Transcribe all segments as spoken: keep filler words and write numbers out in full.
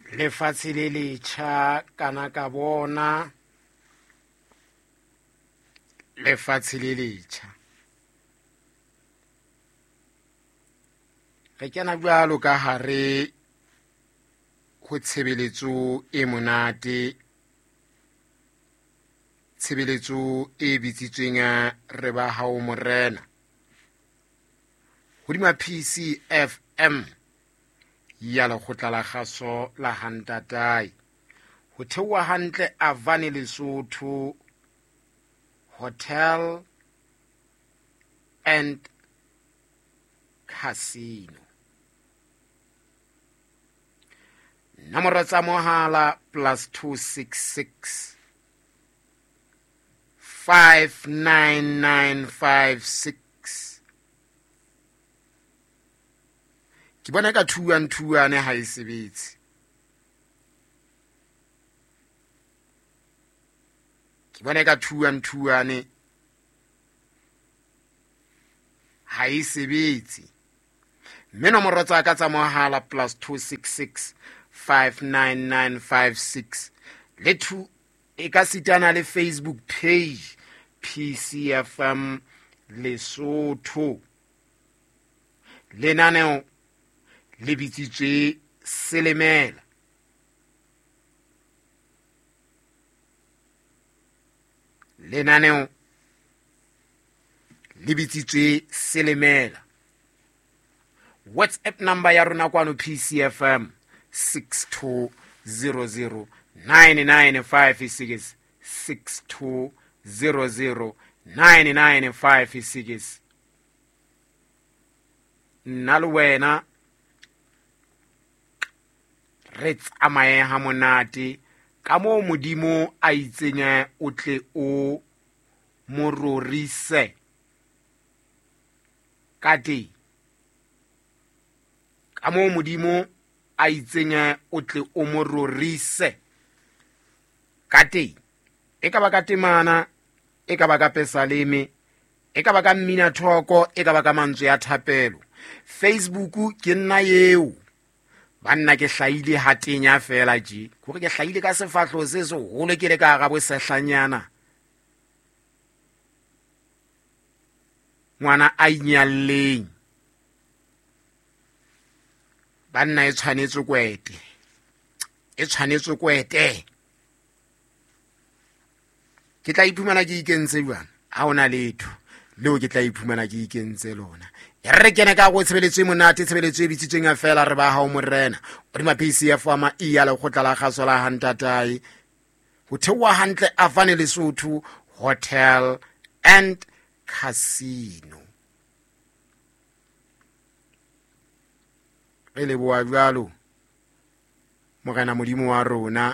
lefatshe le letjha kana ka bona lefatshe le letjha re kena jwalo ka hare ho tshebeletso e monate, tshebeletso e bitsitsweng re ba hao morena hodima P C F M ya lekgotla la kgaso la Hantatai ho theoha hantle Avani Lesotho Hotel and Casino. Nomoro tsa mohala plus two six six five nine nine five six. Ke bona ka thuan thuane ha e sebetse. Ke bona ka thuan thuane ha e sebetse. Mme nomoro tsa ka tsa mohala plus two six six five nine nine five six. Le two e ka sitana le Facebook page P C F M Lesotho. Lenaneo le bitsitswe Selemela. Lenaneo le bitsitswe Selemela. WhatsApp number ya rona kwano P C F M six two zero zero nine nine five six six two zero zero nine nine five six. Nna le wena re tsamaye ha monate ka mo modimo a itsenya o tle o mororise kati ka mo modimo a itsenya o tle o mororise kati e ka ba ka temana e ka ba ka pesaleme e ka ba ka mmina thoko e ka ba ka mantswe ya thapelo. Facebook ke nna yeo banna ke hlaile hatenya fela je gore ke hlaile ka sefahlo se se hole ke le ka ga bo sehlanyana ngwana a inyalleng banna e tshwanetse kwete e tshwanetse kwete ke tla iphumana ke ikentse jwana ha ona letho leo ke tla iphumana ke ikentse lona re kena ka go tshebeletso e monate tshebeletso e bitsitsweng ya fela re ba hao morena o di ma P C F ama e ya lekgotla la kgaso la Hantatai ho theoha hantle Avani Lesotho Hotel and Casino. Re le boa jwalo morena modimo wa rona,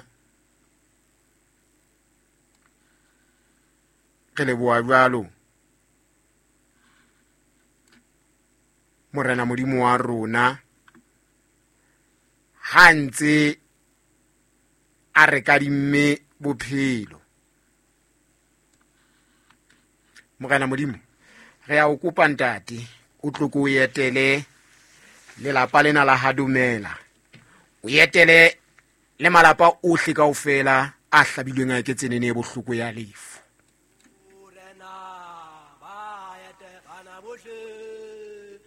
re le boa jwalo morena modimo wa rona ha ntse a re kadimme bophelo. Morena modimo re a o kopa ntate o tloko o etele le lapa lena la Hadumela, o etele le malapa ohle kaofela a hlabilweng a ke tsenene bohloko ya lefu.